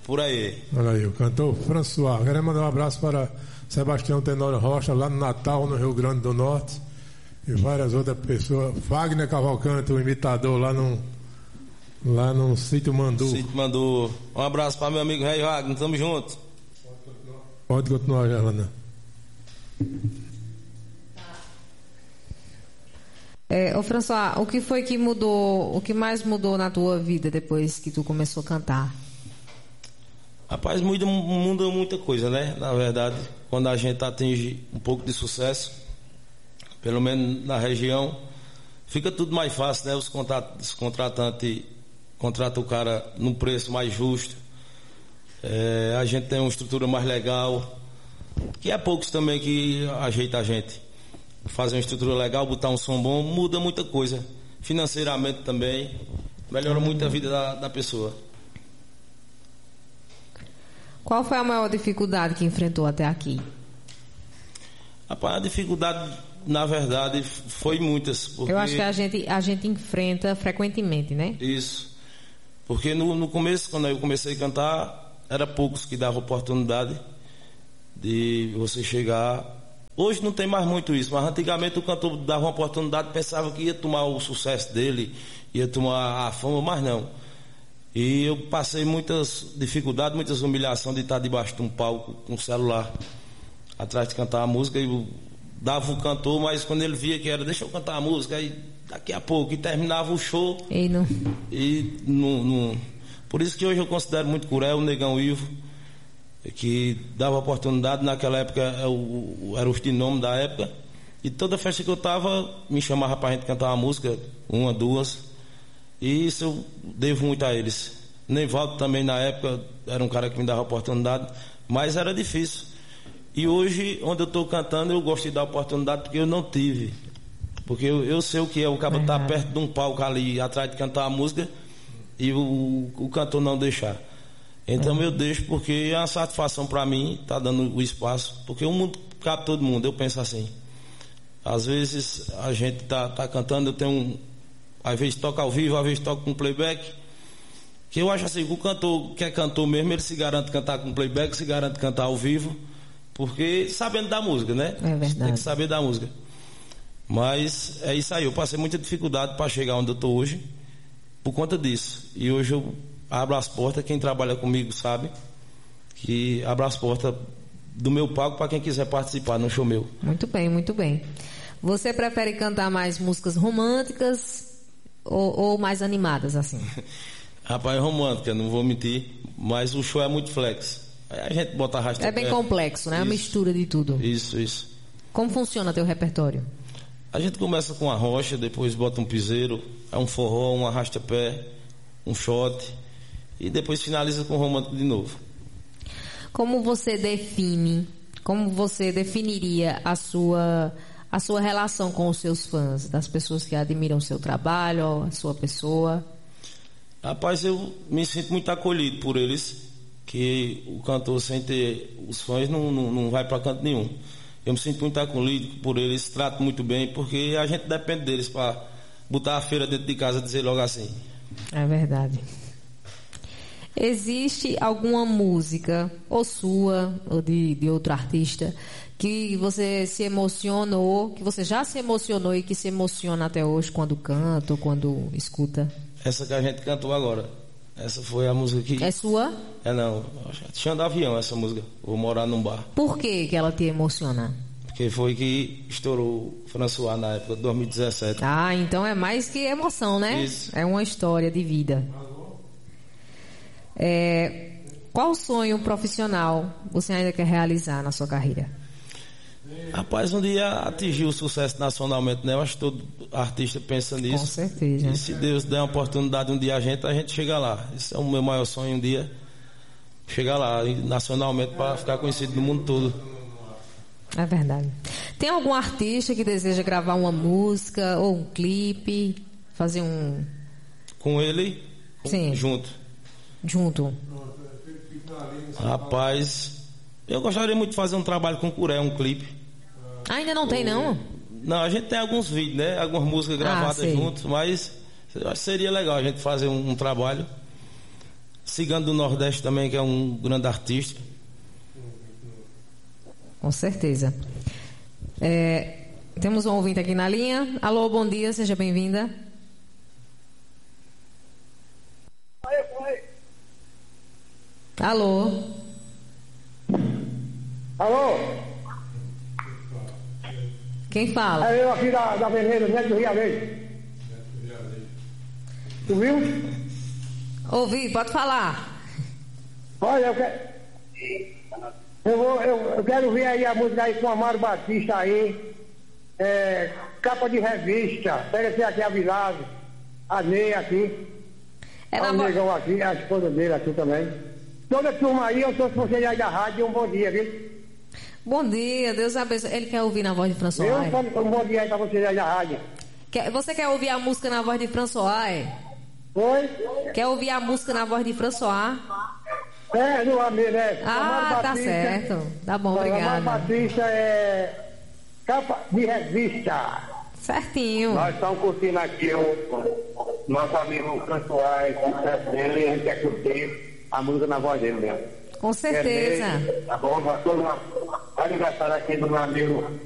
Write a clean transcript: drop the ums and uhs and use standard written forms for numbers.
por aí. Olha aí, o cantor François. Quero mandar um abraço para Sebastião Tenório Rocha, lá no Natal, no Rio Grande do Norte, e várias outras pessoas. Wagner Cavalcante, o imitador, lá no Sítio Mandu. Sítio Mandu. Um abraço para meu amigo Rei Wagner, tamo junto. Pode continuar, Gelana. Ô François, o que foi que mudou, o que mais mudou na tua vida depois que tu começou a cantar? Rapaz, muda muita coisa, né? Na verdade, quando a gente atinge um pouco de sucesso, pelo menos na região, fica tudo mais fácil, né? Os contratantes contratam o cara num preço mais justo. A gente tem uma estrutura mais legal, que é poucos também que ajeita a gente. Fazer uma estrutura legal, botar um som bom, muda muita coisa. Financeiramente também, melhora muito a vida da pessoa. Qual foi a maior dificuldade que enfrentou até aqui? Rapaz, a dificuldade, na verdade, foi muitas. Porque... Eu acho que a gente enfrenta frequentemente, né? Isso. Porque no começo, quando eu comecei a cantar, era poucos que davam oportunidade de você chegar. Hoje não tem mais muito isso, mas antigamente o cantor dava uma oportunidade, pensava que ia tomar o sucesso dele, ia tomar a fama, mas não. E eu passei muitas dificuldades, muitas humilhações de estar debaixo de um palco com o celular, atrás de cantar a música, e dava o cantor, mas quando ele via que era, deixa eu cantar a música, aí daqui a pouco, e terminava o show. E não. Por isso que hoje eu considero muito cruel o Negão Ivo, que dava oportunidade. Naquela época era o nome da época, e toda festa que eu tava me chamava pra gente cantar uma música, uma, duas, e isso eu devo muito a eles. Neivaldo também na época era um cara que me dava oportunidade, mas era difícil. E hoje, onde eu estou cantando, eu gosto de dar oportunidade porque eu não tive, porque eu sei o que é o cara estar perto de um palco ali atrás de cantar a música e o cantor não deixar. Então eu deixo, porque é uma satisfação para mim estar dando o espaço, porque o mundo cabe todo mundo. Eu penso assim, às vezes a gente tá cantando, eu tenho às vezes toca ao vivo, às vezes toca com playback, que eu acho assim, que o cantor que é cantor mesmo, ele se garante cantar com playback, se garante cantar ao vivo, porque sabendo da música, né? É verdade. Tem que saber da música. Mas é isso aí, eu passei muita dificuldade para chegar onde eu estou hoje por conta disso, e hoje eu abro as portas. Quem trabalha comigo sabe que abro as portas do meu palco para quem quiser participar no show meu. Muito bem, muito bem. Você prefere cantar mais músicas românticas ou mais animadas assim? Rapaz, romântica, não vou mentir, mas o show é muito flex. Aí a gente bota arrasta. É bem complexo, né? Isso. Uma mistura de tudo. Isso. Como funciona teu repertório? A gente começa com a rocha, depois bota um piseiro, é um forró, um arrasta-pé, um shot, e depois finaliza com o romântico de novo. Como você definiria a sua relação com os seus fãs, das pessoas que admiram o seu trabalho, a sua pessoa? Rapaz, eu me sinto muito acolhido por eles, que o cantor sem ter os fãs não vai para canto nenhum. Eu me sinto muito acolhido por eles, trato muito bem, porque a gente depende deles para botar a feira dentro de casa, dizer logo assim. É verdade. Existe alguma música, ou sua, ou de outro artista, que você se emocionou, que você já se emocionou e que se emociona até hoje quando canta ou quando escuta? Essa que a gente cantou agora. Essa foi a música que... É sua? Não. Chão do Avião, essa música. Vou morar num bar. Por que ela te emociona? Porque foi que estourou o François na época de 2017. Ah, então é mais que emoção, né? Isso. É uma história de vida. Qual sonho profissional você ainda quer realizar na sua carreira? Rapaz, um dia atingir o sucesso nacionalmente, né? Eu acho que todo artista pensa nisso. Com certeza. E se Deus der uma oportunidade um dia a gente chega lá. Esse é o meu maior sonho, um dia chegar lá nacionalmente para ficar conhecido no mundo todo. É verdade. Tem algum artista que deseja gravar uma música ou um clipe, fazer um... Com ele? Sim. Junto. Rapaz, eu gostaria muito de fazer um trabalho com o Curé, um clipe. Ainda não tem, não? Não, a gente tem alguns vídeos, né? Algumas músicas gravadas juntos, mas eu acho que seria legal a gente fazer um trabalho. Cigano do Nordeste também, que é um grande artista. Com certeza. Temos um ouvinte aqui na linha. Alô, bom dia, seja bem-vinda. Alô. Alô? Quem fala? É eu aqui da Vermelha, Neto do Rio Verde. Tu viu? Ouvi, pode falar. Olha, eu quero ver aí a música aí com Amaro Batista aí. Capa de revista. Pega esse aqui avisado. A Ney aqui. O negão aqui, a esposa dele aqui também. Toda a turma aí, eu sou vocês aí da rádio, um bom dia, viu? Bom dia, Deus abençoe. Ele quer ouvir na voz de François. Um bom dia aí pra vocês aí da rádio. Você quer ouvir a música na voz de François? Oi? Quer ouvir a música na voz de François? No Amê, né? Ah, tá certo. Tá bom, obrigada. Amaro Batista é capa de revista. Certinho. Nós estamos curtindo aqui o nosso amigo François, o sucesso dele, a gente quer curtir a música na voz dele mesmo. Com certeza. Tá bom? Aniversário aqui do meu amigo